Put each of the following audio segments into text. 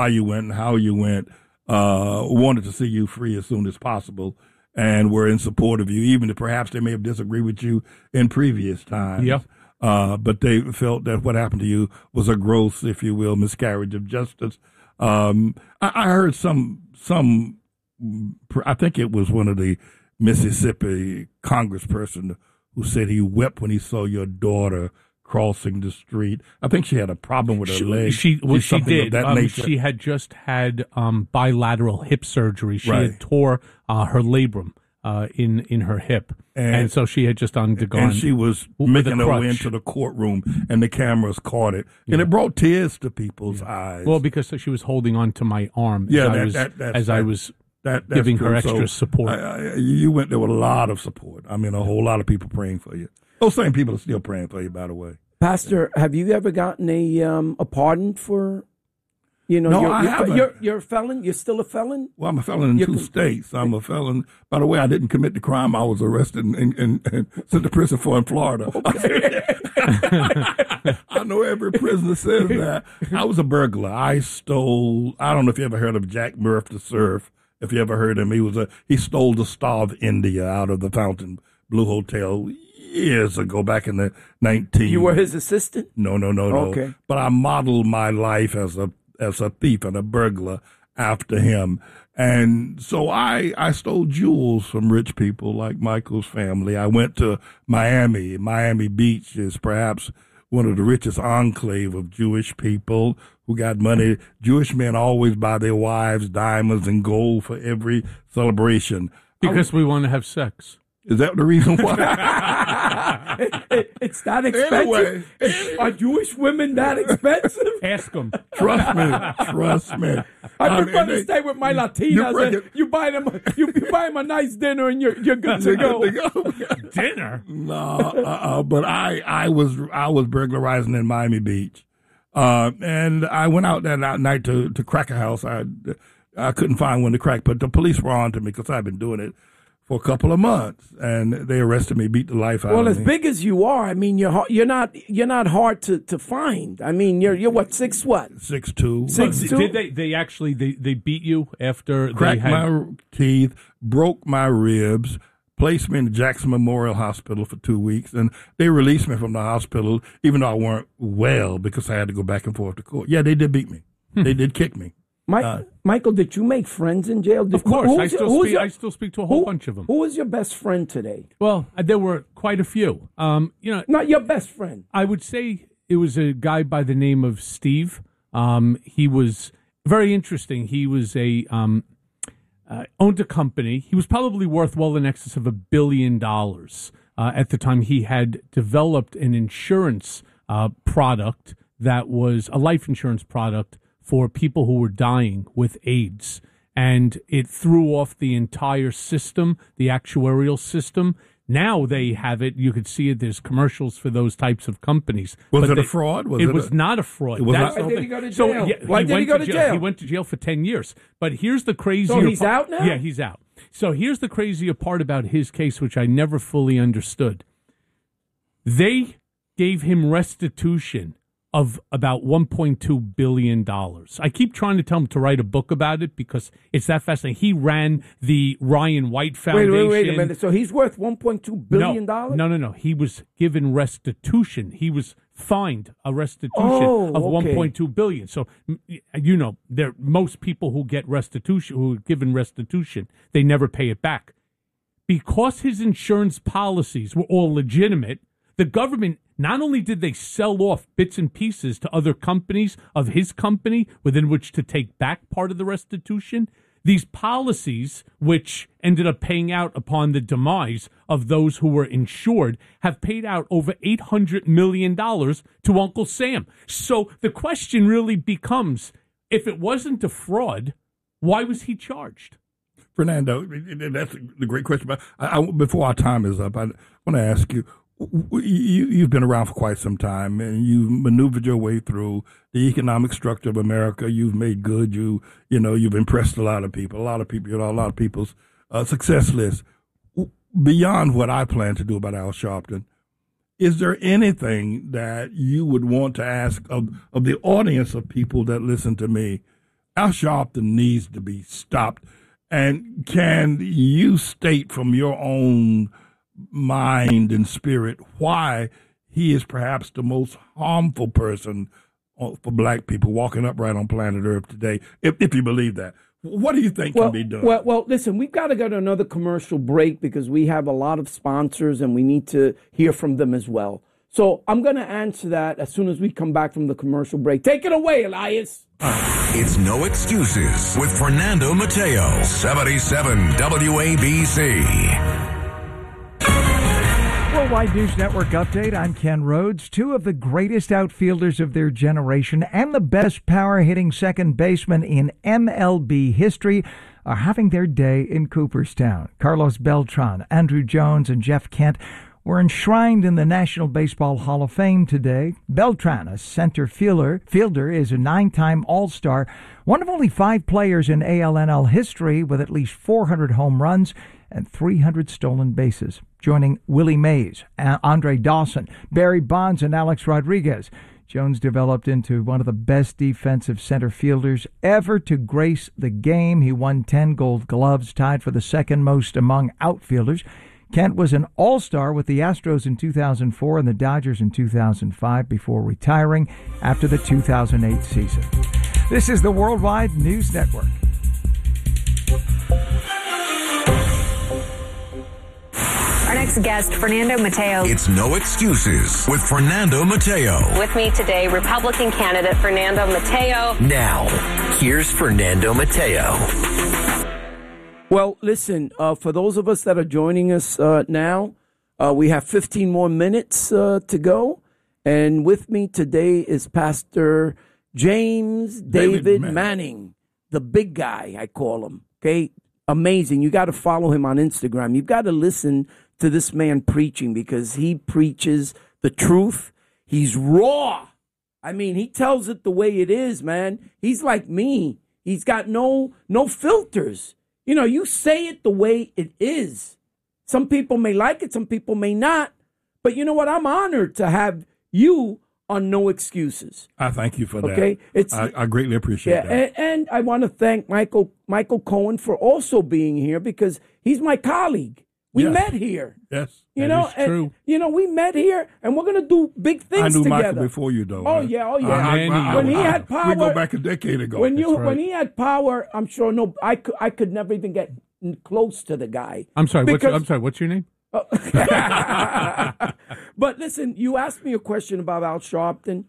why you went and how you went, wanted to see you free as soon as possible, and were in support of you, even if perhaps they may have disagreed with you in previous times. Yeah. But they felt that what happened to you was a gross, if you will, miscarriage of justice. I heard some, I think it was one of the Mississippi congressperson who said he wept when he saw your daughter crossing the street. I think she had a problem with her leg. She did. That nature. She had just had bilateral hip surgery. She Right. had tore her labrum in her hip, and so she had just undergone. And she was making her way into the courtroom, and the cameras caught it, and it brought tears to people's eyes. Well, because she was holding on to my arm as I was giving her extra support. You went there with a lot of support. I mean, a whole lot of people praying for you. Those same people are still praying for you, by the way. Pastor, have you ever gotten a pardon for, No, I haven't. You're a felon? You're still a felon? Well, I'm a felon in 2 states. I'm a felon. By the way, I didn't commit the crime I was arrested and sent to prison for in Florida. Okay. I know every prisoner says that. I was a burglar. I stole, I don't know if you ever heard of Jack Murph the Surf. If you ever heard him, he stole the Star of India out of the Fontainebleau Hotel years ago, back in the 19. You were his assistant? No. Okay. But I modeled my life as a thief and a burglar after him. And so I stole jewels from rich people like Michael's family. I went to Miami. Miami Beach is perhaps one of the richest enclave of Jewish people who got money. Jewish men always buy their wives diamonds and gold for every celebration. Because we want to have sex. Is that the reason why? It's that expensive? Anyway. Are Jewish women that expensive? Ask them. Trust me. I prefer to stay with my Latinas. You buy them a nice dinner and you're good to go. Dinner? No, but I was burglarizing in Miami Beach, and I went out that night to crack a house. I couldn't find one to crack, but the police were on to me because I've been doing it for a couple of months, and they arrested me, beat the life out of me. Well, as big as you are, I mean, you're not hard to find. I mean, you're what, 6'2"? 6'2". Did they actually they beat you after Cracked they had my teeth, broke my ribs, placed me in the Jackson Memorial Hospital for 2 weeks, and they released me from the hospital, even though I weren't well, because I had to go back and forth to court. Yeah, they did beat me. They did kick me. Michael, did you make friends in jail? Of course. I still speak to a whole bunch of them. Who was your best friend today? Well, there were quite a few. Not your best friend. I would say it was a guy by the name of Steve. He was very interesting. He was owned a company. He was probably worth well in excess of $1 billion at the time. He had developed an insurance product that was a life insurance product for people who were dying with AIDS. And it threw off the entire system, the actuarial system. Now they have it. You could see it. There's commercials for those types of companies. Was it a fraud? It was not a fraud. Why did he go to jail? Why did he go to jail? He went to jail for 10 years. But here's the crazier So he's out now? Yeah, he's out. So here's the crazier part about his case, which I never fully understood. They gave him restitution of about $1.2 billion. I keep trying to tell him to write a book about it because it's that fascinating. He ran the Ryan White Foundation. Wait a minute. So he's worth $1.2 billion? No. He was given restitution. He was fined a restitution of $1.2 billion. So, most people who get restitution, who are given restitution, they never pay it back. Because his insurance policies were all legitimate, the government, not only did they sell off bits and pieces to other companies of his company within which to take back part of the restitution, these policies, which ended up paying out upon the demise of those who were insured, have paid out over $800 million to Uncle Sam. So the question really becomes, if it wasn't a fraud, why was he charged? Fernando, that's a great question. But before our time is up, I want to ask you, you've been around for quite some time, and you've maneuvered your way through the economic structure of America. You've made good. You've impressed a lot of people. A lot of people's success list. Beyond what I plan to do about Al Sharpton, is there anything that you would want to ask of the audience of people that listen to me Al Sharpton needs to be stopped. And can you state from your own mind and spirit why he is perhaps the most harmful person for black people walking upright on planet Earth today, if you believe that? What do you think can be done? Well, listen, we've got to go to another commercial break because we have a lot of sponsors and we need to hear from them as well. So I'm going to answer that as soon as we come back from the commercial break. Take it away, Elias. It's No Excuses with Fernando Mateo, 77 WABC. Worldwide News Network update. I'm Ken Rhodes. Two of the greatest outfielders of their generation and the best power-hitting second baseman in MLB history are having their day in Cooperstown. Carlos Beltran, Andruw Jones, and Jeff Kent were enshrined in the National Baseball Hall of Fame today. Beltran, a center fielder, is a 9-time All-Star, one of only 5 players in ALNL history with at least 400 home runs and 300 stolen bases, joining Willie Mays, Andre Dawson, Barry Bonds, and Alex Rodriguez. Jones developed into one of the best defensive center fielders ever to grace the game. He won 10 Gold Gloves, tied for the second most among outfielders. Kent was an all-star with the Astros in 2004 and the Dodgers in 2005 before retiring after the 2008 season. This is the Worldwide News Network. Our next guest, Fernando Mateo. It's No Excuses with Fernando Mateo. With me today, Republican candidate Fernando Mateo. Now, here's Fernando Mateo. Well, listen, for those of us that are joining us now, we have 15 more minutes to go. And with me today is Pastor James David Manning, the big guy, I call him. Okay, amazing. You got to follow him on Instagram. You've got to listen to this man preaching because he preaches the truth. He's raw. I mean, he tells it the way it is, man. He's like me. He's got no filters. You know, you say it the way it is. Some people may like it, some people may not. But you know what? I'm honored to have you on No Excuses. I thank you for that. Okay, I greatly appreciate that. And I want to thank Michael Cohen for also being here because he's my colleague. We met here. Yes, you know, is true. And, we met here, and we're going to do big things together. I knew Michael before you, though. Oh, yeah. When he had power. We go back a decade ago. When he had power, I'm sure I could never even get close to the guy. I'm sorry. What's your name? But listen, you asked me a question about Al Sharpton.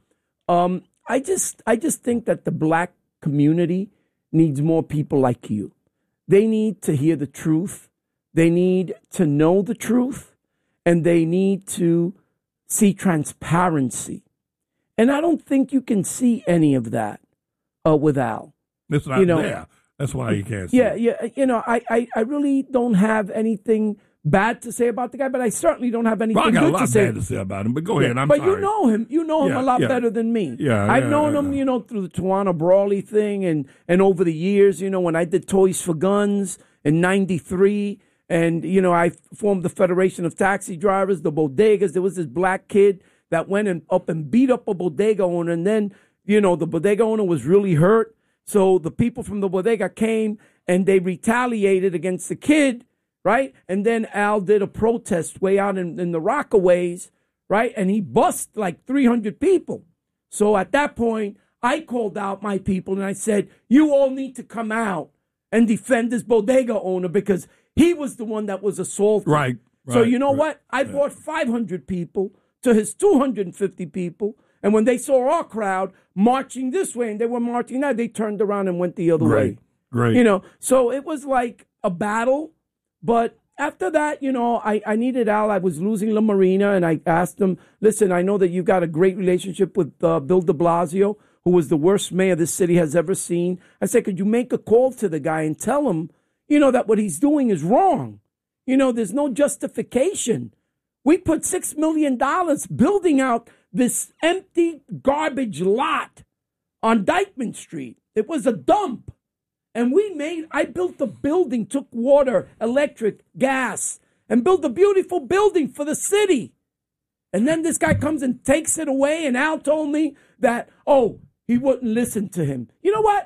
I just think that the black community needs more people like you. They need to hear the truth. They need to know the truth, and they need to see transparency. And I don't think you can see any of that with Al. It's not there. That's why you can't see it. Yeah. I really don't have anything bad to say about the guy, but I certainly don't have anything good to say. I got a lot bad to say about him, but go ahead. But you know him. You know him a lot better than me. I've known him, through the Tawana Brawley thing and over the years, when I did Toys for Guns in 93. And, I formed the Federation of Taxi Drivers, the bodegas. There was this black kid that went up and beat up a bodega owner. And then, the bodega owner was really hurt. So the people from the bodega came and they retaliated against the kid, right? And then Al did a protest way out in the Rockaways, right? And he bust like 300 people. So at that point, I called out my people and I said, you all need to come out and defend this bodega owner because he was the one that was assaulted. Right. So you know what? I brought 500 people to his 250 people. And when they saw our crowd marching this way and they were marching that, they turned around and went the other way. Great. So it was like a battle. But after that, I needed Al. I was losing La Marina. And I asked him, listen, I know that you got a great relationship with Bill de Blasio, who was the worst mayor this city has ever seen. I said, could you make a call to the guy and tell him, that what he's doing is wrong. There's no justification. We put $6 million building out this empty garbage lot on Dyckman Street. It was a dump. And I built the building, took water, electric, gas, and built a beautiful building for the city. And then this guy comes and takes it away. And Al told me that, he wouldn't listen to him. You know what?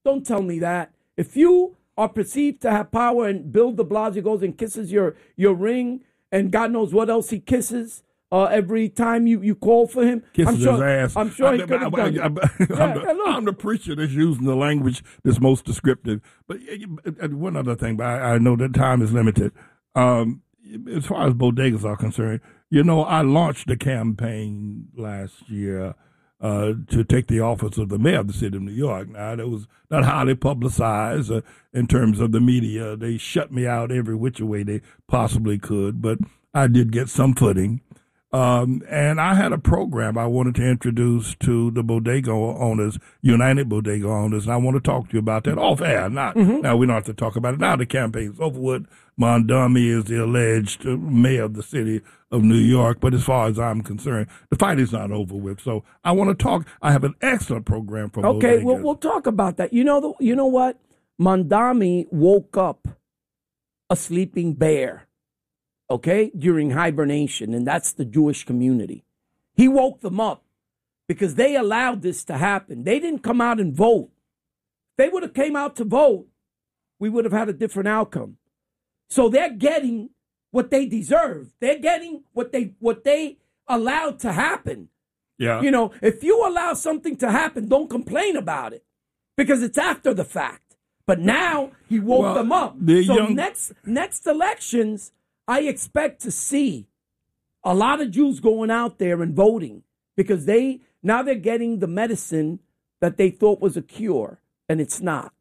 Don't tell me that. If you are perceived to have power and Bill de Blasio goes and kisses your ring and God knows what else he kisses every time you call for him. Kisses his ass. I'm sure he could have done it. I'm the preacher that's using the language that's most descriptive. But one other thing, but I know that time is limited. As far as bodegas are concerned, I launched a campaign last year to take the office of the mayor of the city of New York. Now, that was not highly publicized in terms of the media. They shut me out every which way they possibly could, but I did get some footing. And I had a program I wanted to introduce to the bodega owners, United Bodega Owners, and I want to talk to you about that off air. Now we don't have to talk about it. Now the campaign's over with. Mondami is the alleged mayor of the city of New York, but as far as I'm concerned, the fight is not over with. So I want to talk. I have an excellent program for bodegas. Okay, we'll talk about that. You know what? Mondami woke up a sleeping bear. Okay, during hibernation, and that's the Jewish community. He woke them up because they allowed this to happen. They didn't come out and vote. If they would have came out to vote, we would have had a different outcome. So they're getting what they deserve. They're getting what they allowed to happen. Yeah. If you allow something to happen, don't complain about it because it's after the fact. But now he woke them up. So next elections, I expect to see a lot of Jews going out there and voting because they're getting the medicine that they thought was a cure, and it's not.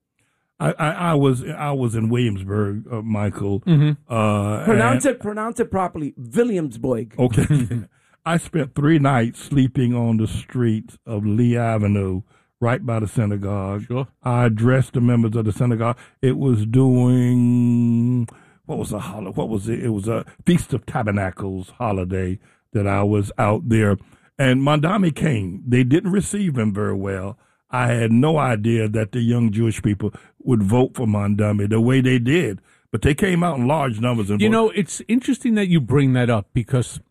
I was in Williamsburg, Michael. Pronounce it properly, Williamsburg. Okay. I spent 3 nights sleeping on the streets of Lee Avenue, right by the synagogue. Sure. I addressed the members of the synagogue. It was doing. What was the holiday? What was it? It was a Feast of Tabernacles holiday that I was out there. And Mondami came. They didn't receive him very well. I had no idea that the young Jewish people would vote for Mondami the way they did. But they came out in large numbers. And it's interesting that you bring that up because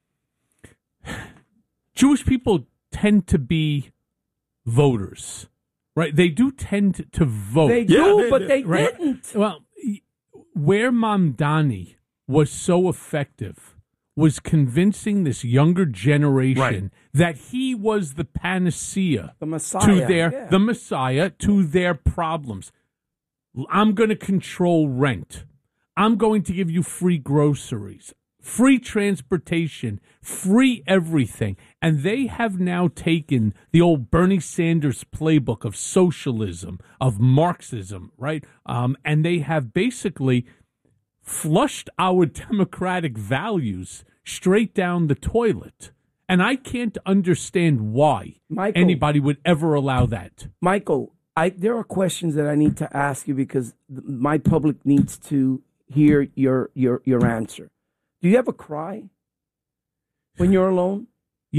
Jewish people tend to be voters, right? They do tend to vote. They do, but they didn't. Well, where Mamdani was so effective was convincing this younger generation that he was the panacea, the Messiah, the Messiah to their problems. I'm going to control rent. I'm going to give you free groceries, free transportation, free everything. And they have now taken the old Bernie Sanders playbook of socialism, of Marxism, right? And they have basically flushed our democratic values straight down the toilet. And I can't understand why anybody would ever allow that. Michael, there are questions that I need to ask you because my public needs to hear your answer. Do you ever cry when you're alone?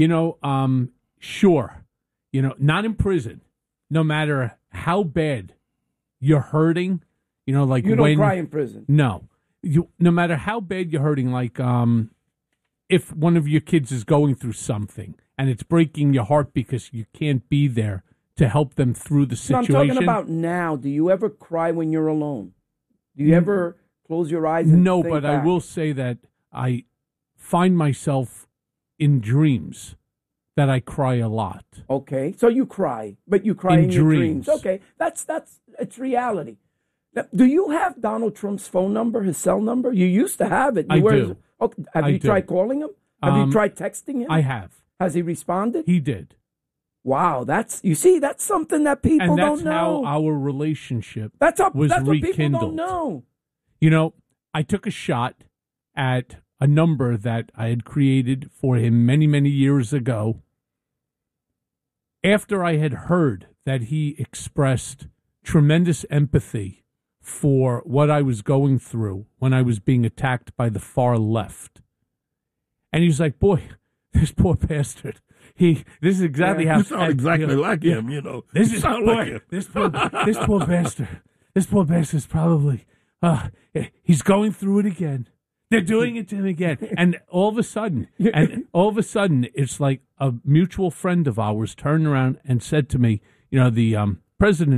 Sure. Not in prison. No matter how bad you're hurting, like you don't cry in prison. No. No matter how bad you're hurting, like if one of your kids is going through something and it's breaking your heart because you can't be there to help them through the situation. No, I'm talking about now. Do you ever cry when you're alone? Do you ever close your eyes and No, think but back? I will say that I find myself in dreams that I cry a lot. Okay, so you cry, but you cry in your dreams. Okay, that's it's reality. Now, do you have Donald Trump's phone number, his cell number? You used to have it. I do. Okay. Have you tried calling him? Have you tried texting him? I have. Has he responded? He did. Wow, that's something that people don't know. And that's how our relationship was that's rekindled. What people don't know. I took a shot at a number that I had created for him many, many years ago. After I had heard that he expressed tremendous empathy for what I was going through when I was being attacked by the far left. And he was like, boy, this poor bastard. This is exactly how... You sound exactly like him, This is like him. This poor bastard. This poor bastard's probably... he's going through it again. They're doing it to him again. And all of a sudden, it's like a mutual friend of ours turned around and said to me, the president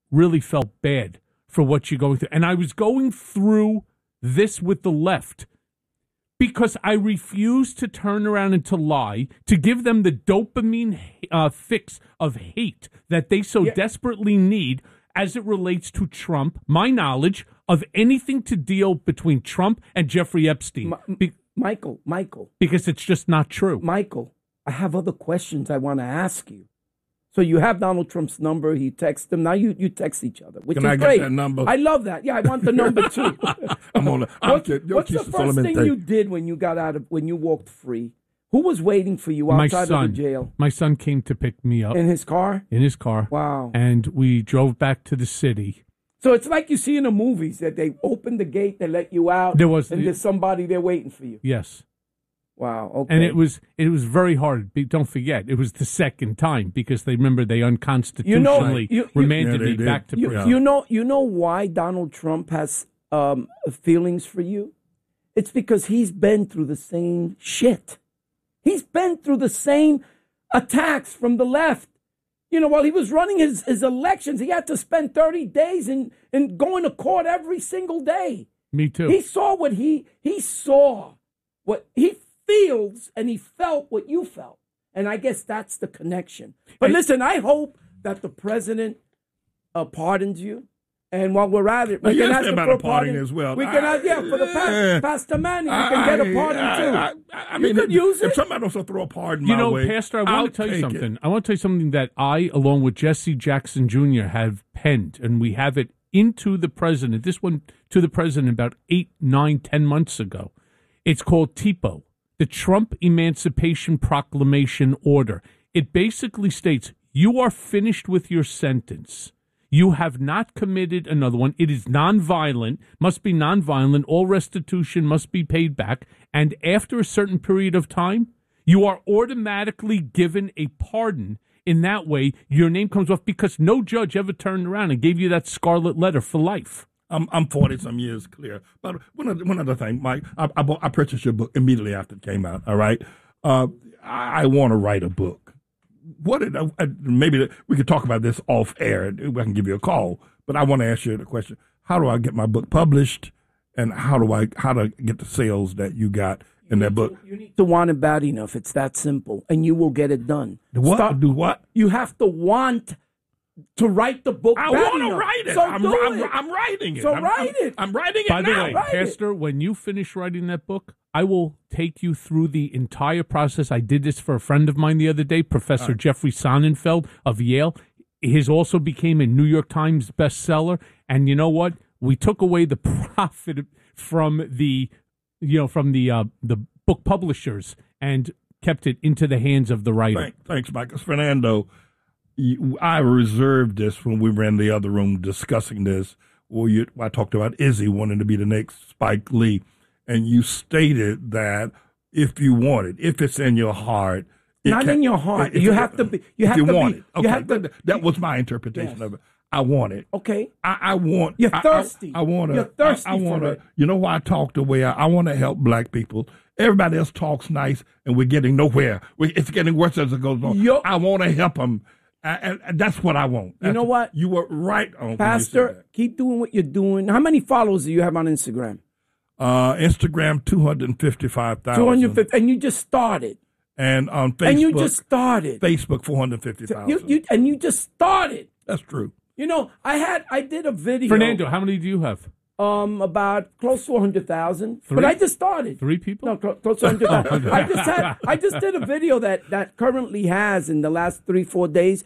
really felt bad for what you're going through. And I was going through this with the left because I refused to turn around and to lie, to give them the dopamine fix of hate that they so desperately need as it relates to Trump, my knowledge of anything to deal between Trump and Jeffrey Epstein. Michael. Because it's just not true. Michael, I have other questions I want to ask you. So you have Donald Trump's number. He texts him. Now you text each other, which is great. Can I get that number? I love that. Yeah, I want the number too. What's the first thing you did when you walked free? Who was waiting for you outside of the jail? My son came to pick me up. In his car? In his car. Wow. And we drove back to the city. So it's like you see in the movies that they open the gate, they let you out, there's somebody there waiting for you. Yes. Wow. Okay. And it was very hard. Don't forget, it was the second time because they unconstitutionally remanded me back to prison. You know why Donald Trump has feelings for you? It's because he's been through the same shit. He's been through the same attacks from the left. You know, while he was running his elections, he had to spend 30 days in going to court every single day. Me too. He saw what he saw, what he feels, and he felt what you felt. And I guess that's the connection. But listen, I hope that the president pardons you. And while we're at it, we can ask him for a pardon as well. We can ask, for the Pastor Manning, you can get a pardon too. I mean, could use it. If somebody wants to throw a pardon my way, Pastor, I want to tell you something. I want to tell you something that I, along with Jesse Jackson Jr., have penned, and we have it into the president. This one to the president about 8, 9, 10 months ago. It's called TEPO, the Trump Emancipation Proclamation Order. It basically states you are finished with your sentence. You have not committed another one. It is nonviolent, must be nonviolent. All restitution must be paid back. And after a certain period of time, you are automatically given a pardon. In that way, your name comes off because no judge ever turned around and gave you that scarlet letter for life. I'm 40-some years clear. But one other thing, Mike, I purchased your book immediately after it came out, all right? I want to write a book. Maybe we could talk about this off air. I can give you a call, but I want to ask you the question: how do I get my book published, and how to get the sales that you got in that book? You need to want it bad enough. It's that simple, and you will get it done. Do what? You have to want to write the book. I want to write it. So I'm writing it. Write it. I'm writing it By the now. way, Pastor, when you finish writing that book, I will take you through the entire process. I did this for a friend of mine the other day, Professor Jeffrey Sonnenfeld of Yale. His also became a New York Times bestseller. And you know what? We took away the profit from the book publishers and kept it into the hands of the writer. Thanks, Mike. Fernando, I reserved this when we were in the other room discussing this. I talked about Izzy wanting to be the next Spike Lee. And you stated that if you want it, if it's in your heart, in your heart, you have to be. You want it. Okay, that was my interpretation of it. I want it. Okay. I want. You're thirsty. I want to. You're thirsty. I want for to. it. You know why I talk the way I want to help black people. Everybody else talks nice, and we're getting nowhere. It's getting worse as it goes on. I want to help them. And that's what I want. You know what? You were right on. Pastor, keep doing what you're doing. How many followers do you have on Instagram? Instagram 255,000. 250, and you just started. And on Facebook, and you just started. Facebook 450,000. You just started. That's true. You know, I did a video. Fernando, how many do you have? About close to 100,000. But I just started. 3 people? No, close to 100,000. I just did a video that currently has, in the last 3-4 days,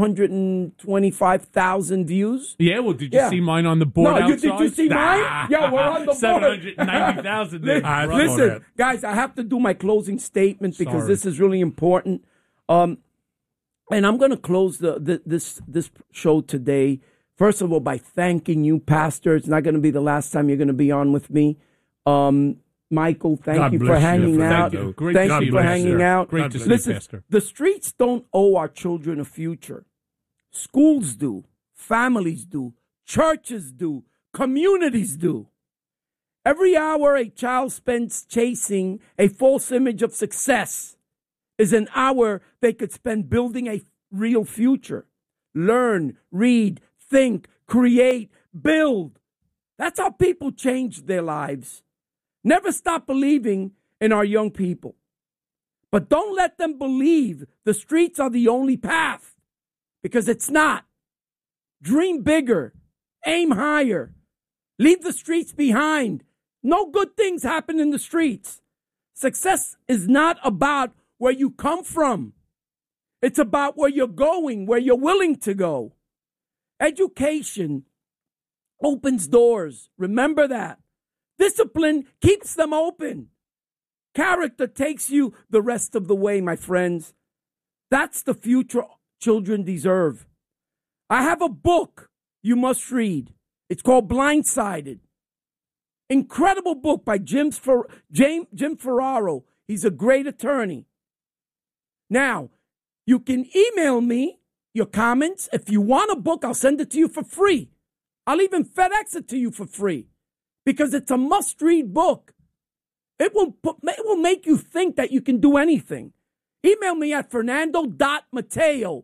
425,000 views. Yeah, well, did you see mine on the board outside? Did you see mine? Yeah, we're on the board. 790,000. Listen, guys, I have to do my closing statement because this is really important. And I'm going to close this show today, first of all, by thanking you, Pastor. It's not going to be the last time you're going to be on with me. Michael, thank you for hanging out. Thank you for hanging out. Great to see you, Pastor. The streets don't owe our children a future. Schools do. Families do. Churches do. Communities do. Every hour a child spends chasing a false image of success is an hour they could spend building a real future. Learn, read, think, create, build. That's how people change their lives. Never stop believing in our young people. But don't let them believe the streets are the only path, because it's not. Dream bigger. Aim higher. Leave the streets behind. No good things happen in the streets. Success is not about where you come from. It's about where you're going, where you're willing to go. Education opens doors. Remember that. Discipline keeps them open. Character takes you the rest of the way, my friends. That's the future children deserve. I have a book you must read. It's called Blindsided. Incredible book by Jim Ferraro. He's a great attorney. Now, you can email me your comments. If you want a book, I'll send it to you for free. I'll even FedEx it to you for free because it's a must-read book. It will make you think that you can do anything. Email me at fernando.mateo,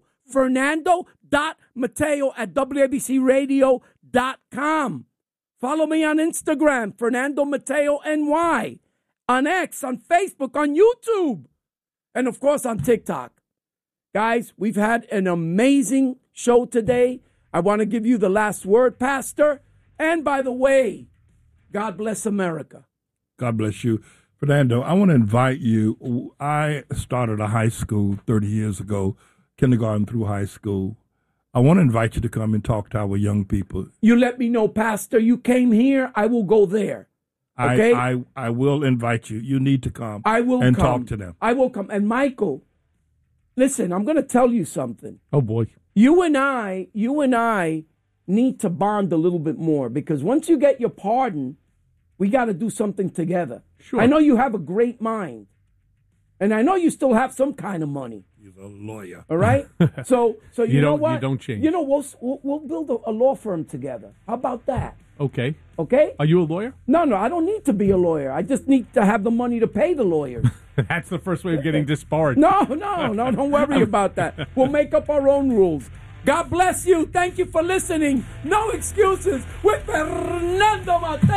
fernando.mateo@wabcradio.com. Follow me on Instagram, Fernando Mateo NY, on X, on Facebook, on YouTube, and of course on TikTok. Guys, we've had an amazing show today. I want to give you the last word, Pastor. And by the way, God bless America. God bless you. Fernando, I want to invite you. I started a high school 30 years ago, kindergarten through high school. I want to invite you to come and talk to our young people. You let me know, Pastor. You came here, I will go there. Okay? I will invite you. You need to come. I will and come. Talk to them. I will come. And Michael, listen, I'm going to tell you something. Oh, boy. You and I need to bond a little bit more, because once you get your pardon, we got to do something together. Sure. I know you have a great mind, and I know you still have some kind of money. He's a lawyer. All right? So you know what? You don't change. You know, we'll build a law firm together. How about that? Okay. Okay? Are you a lawyer? No, I don't need to be a lawyer. I just need to have the money to pay the lawyers. That's the first way of getting disbarred. No, don't worry about that. We'll make up our own rules. God bless you. Thank you for listening. No excuses with Fernando Mateo.